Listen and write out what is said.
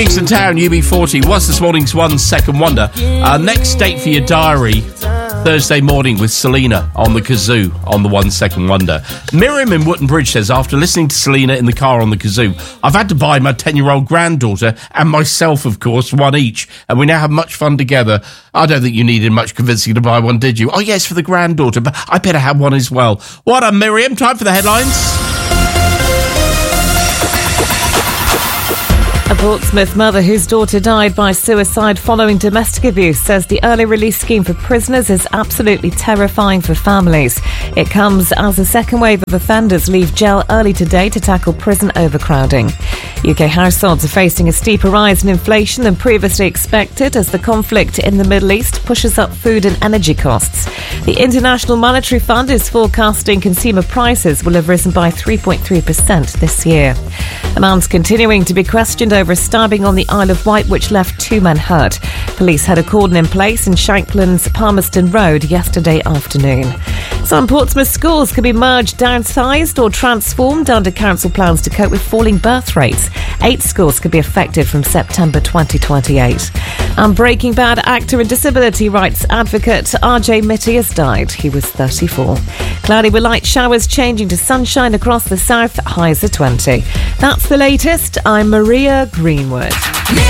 Kingston Town, UB40. What's this morning's 1 Second Wonder? Next date for your diary, Thursday morning with Selena on the kazoo on the 1 Second Wonder. Miriam in Wootton Bridge says, after listening to Selena in the car on the kazoo, I've had to buy my 10-year-old granddaughter and myself, of course, one each, and we now have much fun together. I don't think you needed much convincing to buy one, did you? Oh, yes, for the granddaughter, but I better have one as well. What up, Miriam? Time for the headlines. A Portsmouth mother whose daughter died by suicide following domestic abuse says the early release scheme for prisoners is absolutely terrifying for families. It comes as a second wave of offenders leave jail early today to tackle prison overcrowding. UK households are facing a steeper rise in inflation than previously expected as the conflict in the Middle East pushes up food and energy costs. The International Monetary Fund is forecasting consumer prices will have risen by 3.3% this year. A man's continuing to be questioned over a stabbing on the Isle of Wight which left 2 men hurt. Police had a cordon in place in Shankland's Palmerston Road yesterday afternoon. Some Portsmouth schools could be merged, downsized or transformed under council plans to cope with falling birth rates. 8 schools could be affected from September 2028. And Breaking Bad actor and disability rights advocate RJ Mitty has died. He was 34. Cloudy with light showers changing to sunshine across the south, highs of 20. That's the latest. I'm Maria Greenwood.